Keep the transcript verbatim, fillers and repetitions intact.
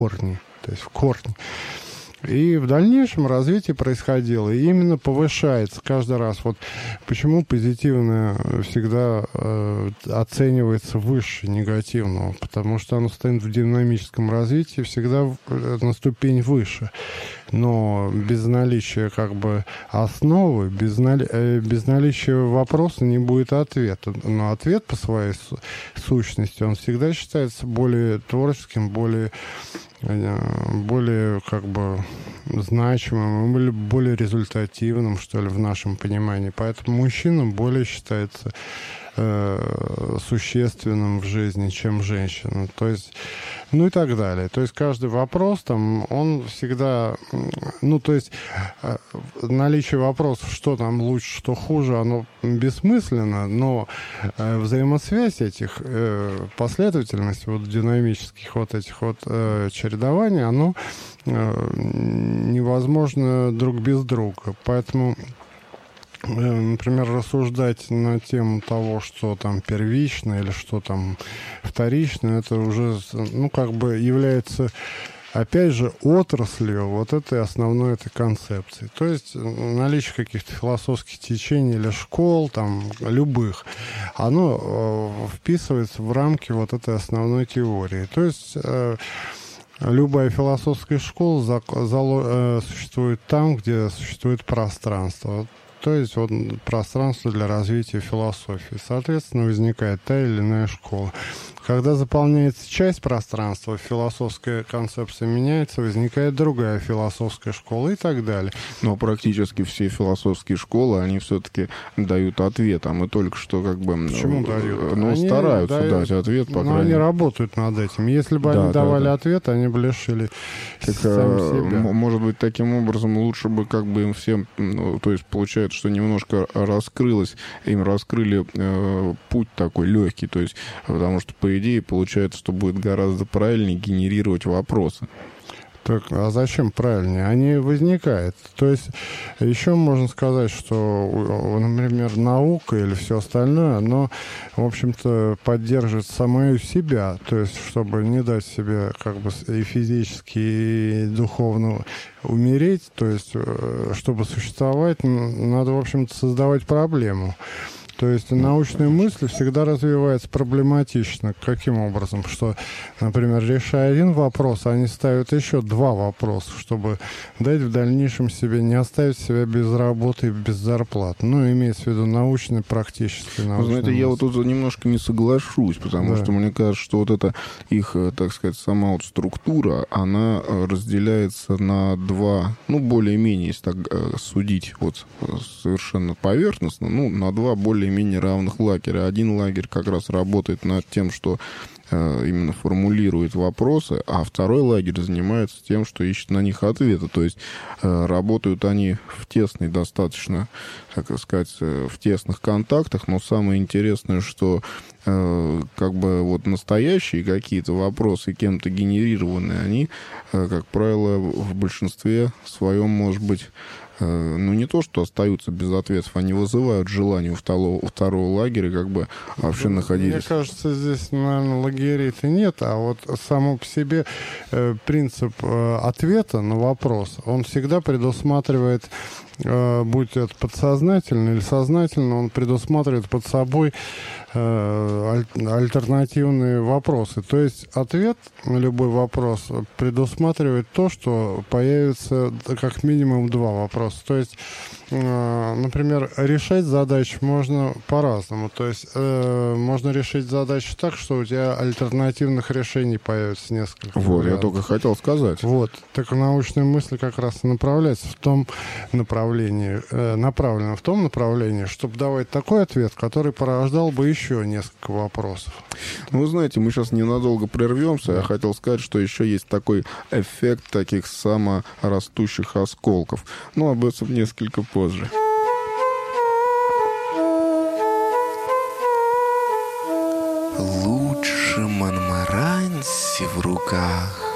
корни, то есть в корни. И в дальнейшем развитие происходило, и именно повышается каждый раз. Вот почему позитивное всегда э, оценивается выше негативного, потому что оно стоит в динамическом развитии всегда на ступень выше. Но без наличия как бы основы, без, нали... без наличия вопроса не будет ответа. Но ответ по своей су- сущности, он всегда считается более творческим, более более как бы значимым или более результативным, что ли, в нашем понимании. Поэтому мужчина более считается э, существенным в жизни, чем женщина. То есть, ну и так далее. То есть каждый вопрос там, он всегда, ну то есть э, наличие вопросов, что там лучше, что хуже, оно бессмысленно, но э, взаимосвязь этих, э, последовательность вот динамических вот этих вот э, чередований, оно э, невозможно друг без друга. Поэтому, например, рассуждать на тему того, что там первично или что там вторично, это уже, ну, как бы является, опять же, отраслью вот этой основной этой концепции. То есть наличие каких-то философских течений или школ, там, любых, оно э, вписывается в рамки вот этой основной теории. То есть э, любая философская школа за, за, э, существует там, где существует пространство. То есть вот пространство для развития философии. Соответственно, возникает та или иная школа. Когда заполняется часть пространства, философская концепция меняется, возникает другая философская школа и так далее. Но практически все философские школы, они все-таки дают ответ, а мы только что как бы... Почему дают? Ну, они стараются дают, дать ответ, по но крайней они работают над этим. Если бы да, они да, давали да. ответ, они бы лишили так, сами себя. Может быть, таким образом лучше бы как бы им всем... Ну, то есть, получается, что немножко раскрылось, им раскрыли э, путь такой легкий, то есть, потому что, по идее, получается, что будет гораздо правильнее генерировать вопросы. Так, а зачем правильнее? Они возникают. То есть еще можно сказать, что, например, наука или все остальное, оно, в общем-то, поддерживает самое себя. То есть, чтобы не дать себе как бы и физически, и духовно умереть, то есть, чтобы существовать, надо, в общем-то, создавать проблему. То есть научная мысль всегда развивается проблематично. Каким образом? Что, например, решая один вопрос, они ставят еще два вопроса, чтобы дать в дальнейшем себе, не оставить себя без работы и без зарплат. Ну, имеется в виду научный, практический научный. Знаете, мысль. Я вот тут немножко не соглашусь, потому да. что мне кажется, что вот эта их, так сказать, сама вот структура, она разделяется на два, ну, более-менее, если так судить вот совершенно поверхностно, ну, на два более менее равных лагеря. Один лагерь как раз работает над тем, что э, именно формулирует вопросы, а второй лагерь занимается тем, что ищет на них ответы. То есть э, работают они в тесной достаточно, так сказать, э, в тесных контактах, но самое интересное, что э, как бы вот настоящие какие-то вопросы, кем-то генерированные, они, э, как правило, в большинстве своем, может быть, ну, не то, что остаются без ответов, они вызывают желание у второго, у второго лагеря как бы вообще ну, находиться. Мне кажется, здесь, наверное, лагерей-то нет, а вот само по себе э, принцип э, ответа на вопрос, он всегда предусматривает, э, будь это подсознательно или сознательно, он предусматривает под собой э, аль- альтернативные вопросы. То есть ответ на любой вопрос предусматривает то, что появится как минимум два вопроса. То есть, э, например, решать задачу можно по-разному. То есть э, можно решить задачу так, что у тебя альтернативных решений появится несколько. Вот, вариантов. Я только хотел сказать. Вот. Так научная мысль как раз и направляется в том направлении, э, направлена в том направлении, чтобы давать такой ответ, который порождал бы еще несколько вопросов. Ну, вы знаете, мы сейчас ненадолго прервемся. Я хотел сказать, что еще есть такой эффект таких саморастущих осколков. Но об этом несколько позже. Лучше Монмаранси в руках